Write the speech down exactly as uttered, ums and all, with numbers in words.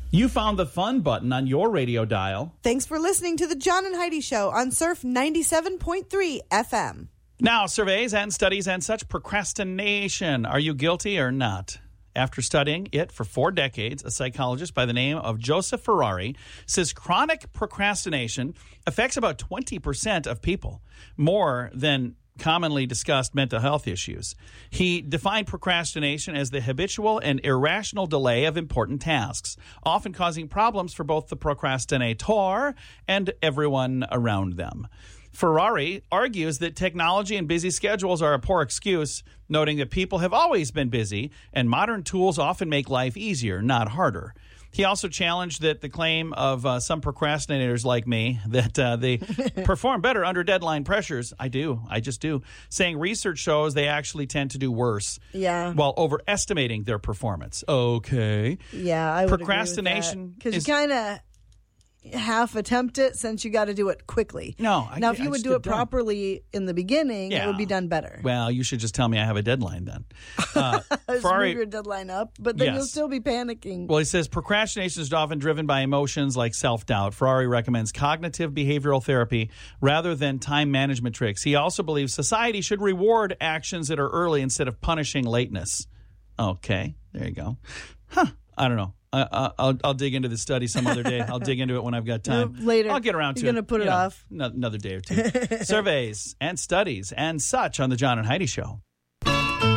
You found the fun button on your radio dial. Thanks for listening to the John and Heidi Show on Surf ninety-seven point three F M. Now, surveys and studies and such procrastination. Are you guilty or not? After studying it for four decades, a psychologist by the name of Joseph Ferrari says chronic procrastination affects about twenty percent of people, more than commonly discussed mental health issues. He defined procrastination as the habitual and irrational delay of important tasks, often causing problems for both the procrastinator and everyone around them. Ferrari argues that technology and busy schedules are a poor excuse, noting that people have always been busy and modern tools often make life easier, not harder. He also challenged that the claim of uh, some procrastinators like me that uh, they perform better under deadline pressures. I do. I just do. Saying research shows they actually tend to do worse. Yeah. While overestimating their performance. Okay. Yeah, I would Procrastination because is- you kind of half attempt it since you got to do it quickly. No. I, now, if I you would just do get it done. properly in the beginning, Yeah. it would be done better. Well, you should just tell me I have a deadline then. Uh, Just Ferrari, move your deadline up, but then Yes. you'll still be panicking. Well, he says procrastination is often driven by emotions like self-doubt. Ferrari recommends cognitive behavioral therapy rather than time management tricks. He also believes society should reward actions that are early instead of punishing lateness. Okay, there you go. Huh, I don't know. I, I'll, I'll dig into the study some other day. I'll dig into it when I've got time. No, later. I'll get around to You're it. gonna put you it know, off. no- Another day or two. Surveys and studies and such on the John and Heidi Show.